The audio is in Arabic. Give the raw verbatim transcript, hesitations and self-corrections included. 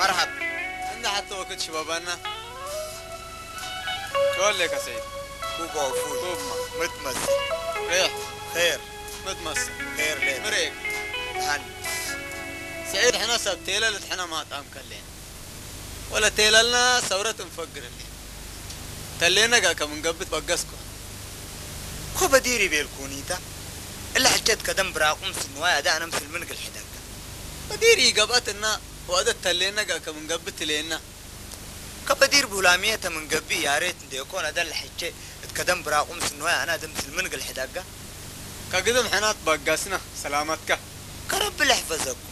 مرحب. عندنا حتى وقت شبابنا. قول لك يا سيد. كوب وفول. كوب ما. متمس. ريح. خير. متمس. خير ليه؟ مريق. هن. سعيد حنا سب تيلا لتحنا ما طعم كلين. ولا تيلا لنا ثورة مفقر اللي. تلينا جا كم نقبض بقسكو. كو بديري بيلكونيتا. إلا حجت كدم براقم سنوايا ده أنا مثل منق الحداق. بديري قبضتنا وهذا تلينا جا كم نقبض تلينا. كبدير بولامية من قبي يا ريت نديكون هذا الحجة اتكدم براقم سنوايا أنا ده مثل منق الحداق. كقدم حنات بقاسنا سلامتك. كرب اللي حفظكم.